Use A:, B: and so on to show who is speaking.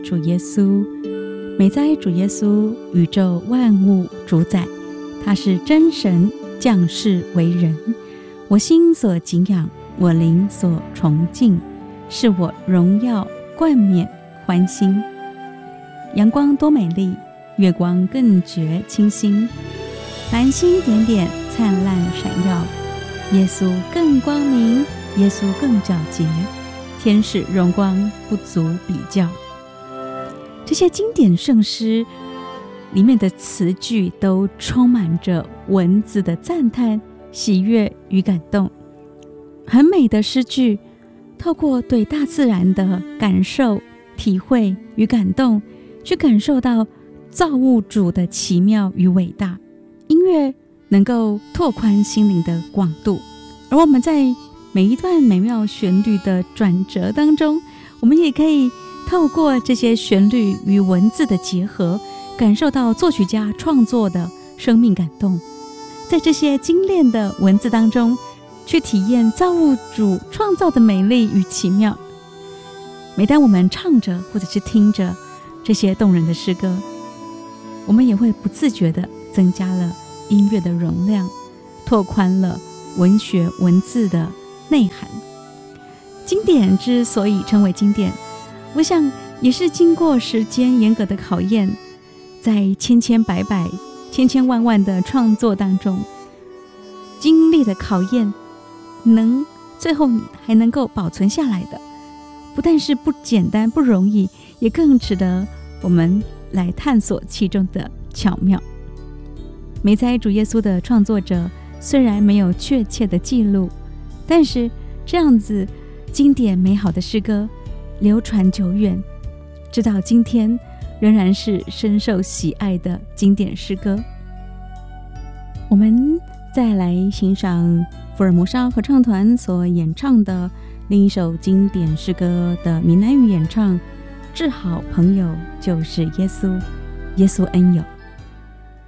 A: 主耶稣。美哉主耶稣，宇宙万物主宰，他是真神降世为人，我心所敬仰，我灵所崇敬，是我荣耀冠冕欢欣。阳光多美丽，月光更觉清新，繁星点点灿烂闪耀，耶稣更光明，耶稣更皎洁，天使荣光不足比较。这些经典圣诗里面的词句都充满着文字的赞叹、喜悦与感动。很美的诗句，透过对大自然的感受、体会与感动，去感受到造物主的奇妙与伟大。音乐能够拓宽心灵的广度，而我们在每一段美妙旋律的转折当中，我们也可以透过这些旋律与文字的结合，感受到作曲家创作的生命感动。在这些精炼的文字当中，去体验造物主创造的美丽与奇妙。每当我们唱着或者是听着这些动人的诗歌，我们也会不自觉地增加了音乐的容量，拓宽了文学文字的内涵。经典之所以称为经典，我想也是经过时间严格的考验，在千千百百、千千万万的创作当中经历的考验，最后还能够保存下来的，不但是不简单不容易，也更值得我们来探索其中的巧妙。美哉主耶稣的创作者虽然没有确切的记录，但是这样子经典美好的诗歌流传久远，直到今天仍然是深受喜爱的经典诗歌。我们再来欣赏福尔摩沙合唱团所演唱的另一首经典诗歌的闽南语演唱，治好朋友就是耶稣，耶稣恩友。